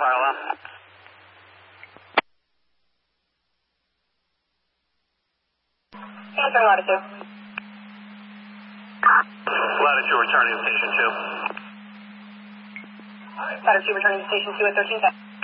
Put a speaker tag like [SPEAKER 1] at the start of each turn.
[SPEAKER 1] RLM.
[SPEAKER 2] Answer Latitude.
[SPEAKER 1] Latitude returning to Station 2.
[SPEAKER 2] Latitude returning to Station 2 at 13 seconds.